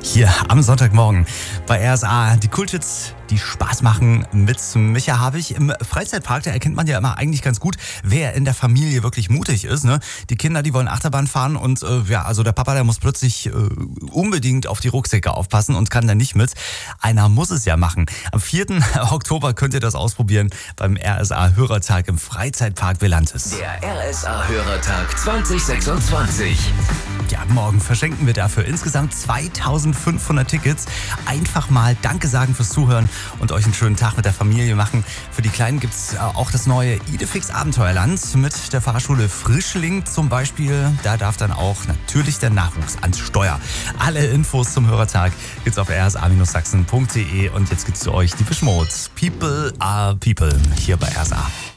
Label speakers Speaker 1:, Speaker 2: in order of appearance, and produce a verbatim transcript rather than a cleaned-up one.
Speaker 1: Hier am Sonntagmorgen bei R S A. Die Kulthits, die Spaß machen mit Micha Havig. Im Freizeitpark, da erkennt man ja immer eigentlich ganz gut, wer in der Familie wirklich mutig ist. Ne? Die Kinder, die wollen Achterbahn fahren und äh, ja, also der Papa, der muss plötzlich äh, unbedingt auf die Rucksäcke aufpassen und kann da nicht mit. Einer muss es ja machen. Am vierten Oktober könnt ihr das ausprobieren beim R S A-Hörertag im Freizeitpark Velantis.
Speaker 2: Der R S A-Hörertag zwanzig sechsundzwanzig.
Speaker 1: Ja, morgen verschenken wir dafür insgesamt zweitausendfünfhundert Tickets. Einfach mal Danke sagen fürs Zuhören und euch einen schönen Tag mit der Familie machen. Für die Kleinen gibt's auch das neue Idefix Abenteuerland mit der Fahrschule Frischling zum Beispiel. Da darf dann auch natürlich der Nachwuchs ans Steuer. Alle Infos zum Hörertag gibt's auf r s a Bindestrich sachsen punkt d e und jetzt gibt's für euch die Depeche Mode. People are People hier bei R S A.